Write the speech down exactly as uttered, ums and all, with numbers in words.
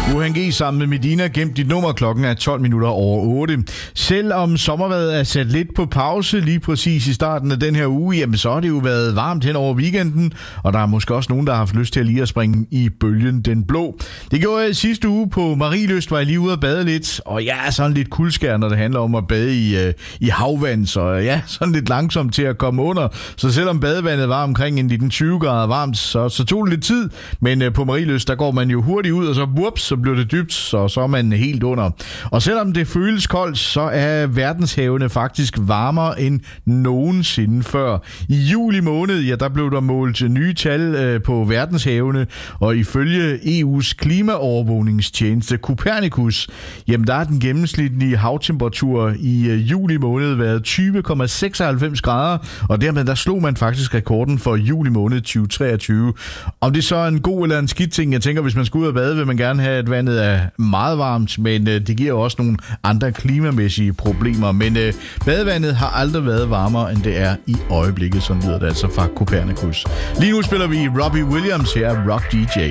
U H G sammen med Medina gemt dit nummer. Klokken er tolv minutter over otte. Selvom sommervejret er sat lidt på pause lige præcis i starten af den her uge, jamen så har det jo været varmt hen over weekenden, og der er måske også nogen, der har haft lyst til at lige at springe i bølgen den blå. Det gjorde jeg sidste uge på Marielyst, var jeg lige ude at bade lidt, og jeg er sådan lidt kuldskær, når det handler om at bade i, øh, i havvand, så ja, sådan lidt langsomt til at komme under. Så selvom badevandet var omkring en nitten tyve grader varmt, så, så tog det lidt tid, men øh, på Marielyst, der går man jo hurtigt ud, og så whoops, så bliver det dybt, så, så er man helt under. Og selvom det føles koldt, så er verdenshavene faktisk varmere end nogensinde før. I juli måned, ja, der blev der målt nye tal øh, på verdenshavene, og ifølge E U's klimaovervågningstjeneste Copernicus, jamen der er den gennemsnitlige havtemperatur i øh, juli måned været tyve komma seksoghalvfems grader, og dermed der slog man faktisk rekorden for juli måned tyve treogtyve. Om det så er en god eller en skidt ting, jeg tænker, hvis man skal ud og bade, vil man gerne have, at vandet er meget varmt, men øh, det giver jo også nogle andre klimamæssige problemer. Men øh, badevandet har aldrig været varmere, end det er i øjeblikket, sådan lyder det altså fra Copernicus. Lige nu spiller vi Robbie Williams her, Rock D J.